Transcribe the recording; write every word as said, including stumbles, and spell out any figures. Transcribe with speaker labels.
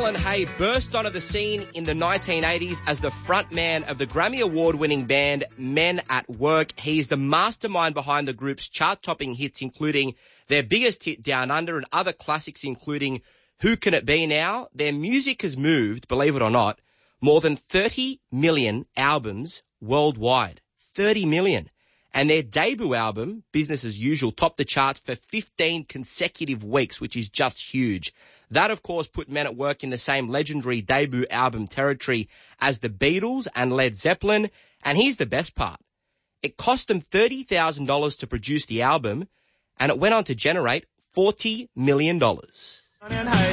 Speaker 1: Alan Hay burst onto the scene in the nineteen eighties as the frontman of the Grammy Award-winning band Men at Work. He's the mastermind behind the group's chart-topping hits, including their biggest hit, Down Under, and other classics, including Who Can It Be Now? Their music has moved, believe it or not, more than thirty million albums worldwide. thirty million. And their debut album, Business as Usual, topped the charts for fifteen consecutive weeks, which is just huge. That, of course, put Men at Work in the same legendary debut album territory as the Beatles and Led Zeppelin. And here's the best part. It cost them thirty thousand dollars to produce the album, and it went on to generate forty million dollars.